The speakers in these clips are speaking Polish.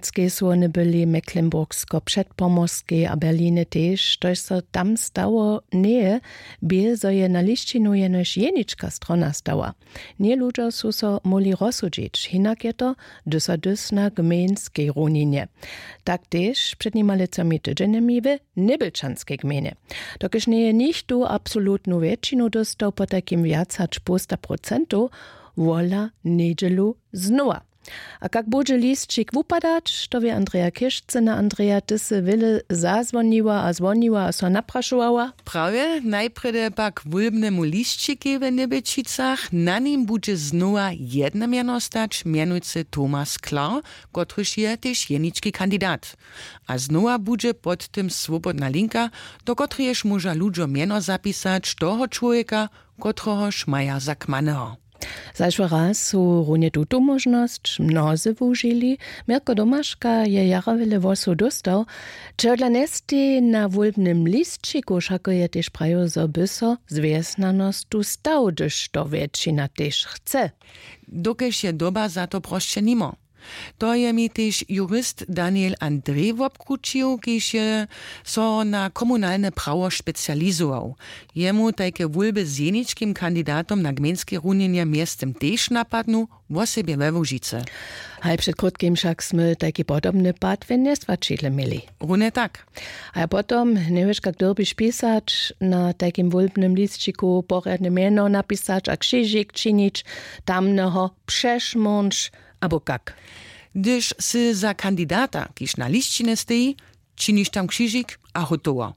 Podkarpatskiej słony byli, Mecklenburgsko, Przedpomorskiej a Berliny też, toż so tam stało nie, bie so je na liścinu jenoś jeniczka strona stała. Nie ludzie su so moli rozsudzić, hinak je to, dys na gmejnskiej runinie. Tak też przed niemalcami tydzieniami w Nibelczanskiej gminy. Dokiż nie nicht tu absolutnu wieczinu dostał po takim wiacać 100%, wola niedzielu znowa. A jak będzie listik wupadać, to wie Andrea Kiszczyna. Andrea, ty se wiele zazwoniła, a so napraszowała? Prawie, najprede pak wulbnemu listčiki w Niebelčicach, na nim będzie znowa jedno miano stać, mianujcy Thomas Klar, kotryż je też jeniczki kandidat. A znowa będzie pod tym swobodna linka, do kotryjeż może ludziom miano zapisać toho człowieka, kotrohoż maja zakmaneho. Zajszły raz su runie tu możność, mnozy wużyli, Mirko Domaszka je jara wiele wosu dostał, czy dla nesty na wulbnym listčiku szako je też prajo zobyso zwiesnanost tu stał, gdyż to wieczina też chce. Dokež je doba za to prošće nimo. To je mi też jurist Daniel Andrej wobkručił, kiž je so na komunalne prawo specjalizował. Jemu tajke wulby z jeničkim kandidatom na gmejnskie runjenje miestem też napadnu, wo sobie we Łužice. A przed krótkim však sme taki podobny pad w Nestwačile mieli. Rune tak. A potom, nie wiesz, jak derbyś pisać, na takim wulbnym listčiku poradne mieno napisać, a krzyżyk czynić, tamneho przeszmącz, abo kak. Gdyż sy za kandidata, kiż na liśćine stoi, czynisz tam krzyżyk, a hotowo.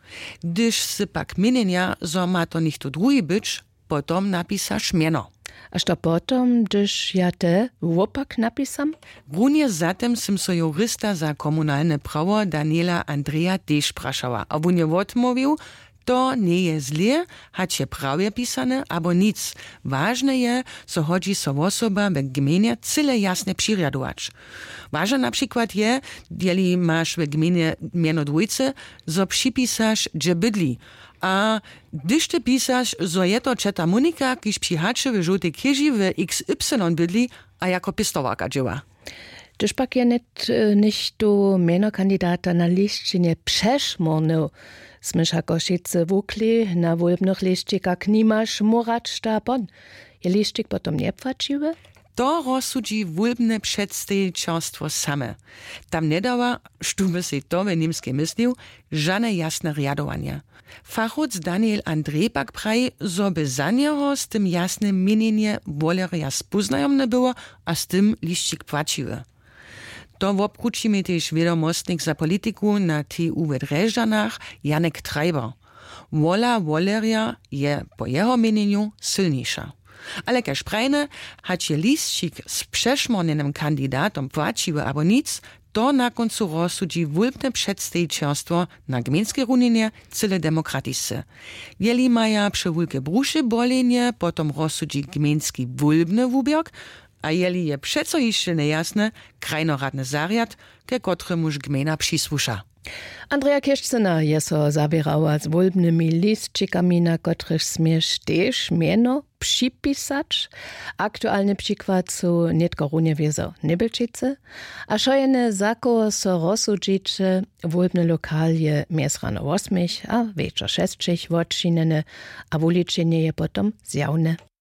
Gdyż sy pak mienienia, zo ma to nichto drugi być, potom napisasz mieno. A što potom, gdyż ja te wopak napisam? Runie zatem sym so jurista za komunalne prawo Daniela Andreja też praszała, a on je odmówił, to nie je zle, hać je prawie pisane, abo nic. Ważne je, so chodzi so osoba w gminie cyle jasne przyrjadować. Ważne na przykład je, jeli masz w gminie miano dwójce, so przypisasz, gdzie bydli. A gdyż ty pisasz, so je to czeta Monika, kiż przyhaczy w żółtej kieži w XY bydli, a jako pistowarka dzieła. Gdyż pak je nicht tu mieno kandidata na liścinie przeszmornył. Smysz jako wszyscy wukli na wulbnych liścikach nimasz murać bon. Je liścik potom nie płaciły? To rozsudzi wulbne przedstawicielstwo same. Tam nie dała, sztuby się to w niemskie myślił, żadne jasne riadowanie. Fachoc Daniel Andrej pak praji, zo by za niego z tym jasnym mienienie woleria spoznajomne było, a z tym liścik płaciły. To wobkruči mi też wiadomostnik za polityku na TU w Drežďanach Janek Treiber. Wola woleria je po jeho mienieniu silniejsza. Ale kaž prajne, hać je listčik z przeszmornenym kandidatom płaciły abo nic, to na końcu rozsudzi wulbne przedstawicielstwo na gmejnskie runjenje cyle demokratisce. Jeli maja przy wulke bruszy bolenie, potom rozsudzi gmejnski wulbny wubiok, a jeli je przeco jeszcze nejasne, krajnoradny zariad, ke kotremuž gmejna przysłusza. Andrea Kiszczyna je so zabierała z wulbnymi listčikami, na kotrych smiesz też mieno przypisać. Aktualny przykład su nietko runie wiezo Nibelčice, a szojene zako so rozsudzić wulbny lokal je mies rano 8, a wieczor 6 odčinene, a wuliczenie je potom zjawne.